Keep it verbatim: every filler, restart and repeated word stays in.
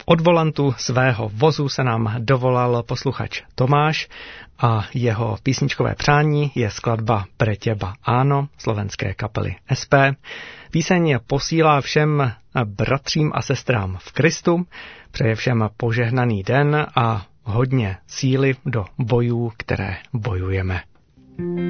Od volantu svého vozu se nám dovolal posluchač Tomáš a jeho písničkové přání je skladba Pre teba áno slovenské kapely es pé. Píseň posílá všem bratřím a sestrám v Kristu, přeje všem požehnaný den a hodně síly do bojů, které bojujeme.